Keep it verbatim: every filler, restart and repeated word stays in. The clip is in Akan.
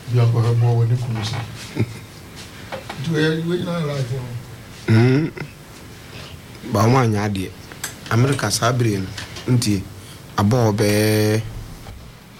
You are going more when you come. Do you know like him? Hm. Ba one yadi. America Sabrina. Nti abo be